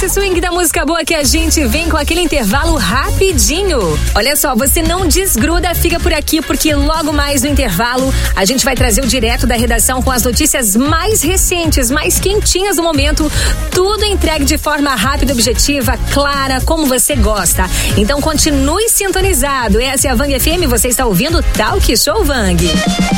Esse swing da música boa que a gente vem com aquele intervalo rapidinho. Olha só, você não desgruda, fica por aqui, porque logo mais no intervalo a gente vai trazer o direto da redação com as notícias mais recentes, mais quentinhas do momento, tudo entregue de forma rápida, objetiva, clara, como você gosta. Então continue sintonizado. Essa é a Vang FM, você está ouvindo Talk Show Vang.